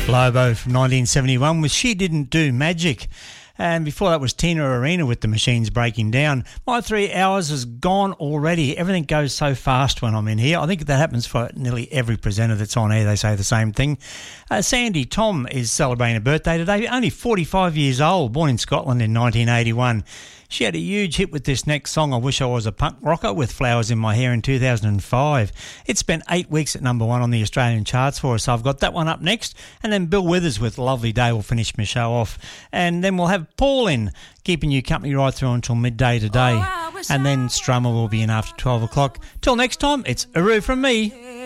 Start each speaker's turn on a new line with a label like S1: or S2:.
S1: Lobo from 1971 was She Didn't Do Magic. And before that was Tina Arena with The Machines Breaking Down. My 3 hours is gone already. Everything goes so fast when I'm in here. I think that happens for nearly every presenter that's on air. They say the same thing. Sandy Tom is celebrating a birthday today. Only 45 years old, born in Scotland in 1981. She had a huge hit with this next song, I Wish I Was a Punk Rocker, with Flowers in My Hair in 2005. It spent 8 weeks at number 1 on the Australian charts for us, so I've got that one up next. And then Bill Withers with Lovely Day will finish my show off. And then we'll have Paul in, keeping you company right through until midday today. And then Strummer will be in after 12 o'clock. Till next time, it's Aru from me.